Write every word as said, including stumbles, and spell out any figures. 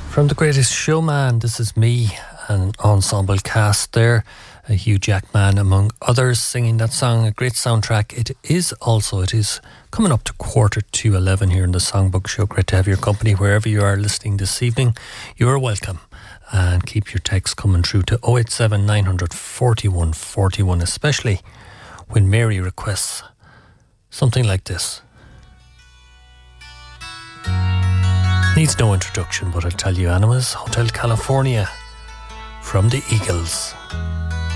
From The Greatest Showman, this is me, an ensemble cast there. Uh, Hugh Jackman, among others, singing that song. A great soundtrack. It is also, it is coming up to quarter to eleven here in the Songbook Show. Great to have your company wherever you are listening this evening. You're welcome. And keep your texts coming through to oh eight seven nine four one four one, especially when Mary requests something like this. Needs no introduction, but I'll tell you, Animals, Hotel California from the Eagles.